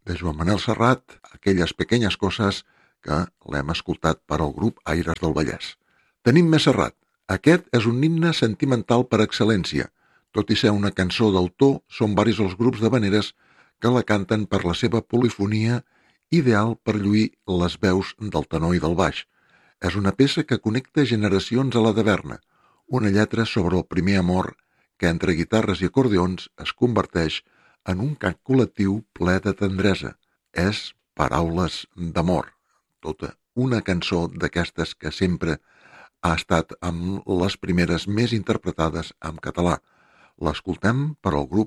de Joan Manel Serrat, Aquelles pequeñas coses, que l'hem escoltat per al grup Aires del Vallès. Tenim més Serrat. Aquest és un himne sentimental per excel·lència. Tot i ser una cançó d'autor, són varis els grups d'havaneres que la canten per la seva polifonia, ideal per lluir les veus del tenor i del baix. És una peça que connecta generacions a la taverna, una lletra sobre el primer amor que entre guitarres i acordeons es converteix en un cant col·lectiu ple de tendresa. És paraules d'amor. Tota una cançó d'aquestes que sempre ha estat amb les primeres més interpretades en català. L'escoltem per al grup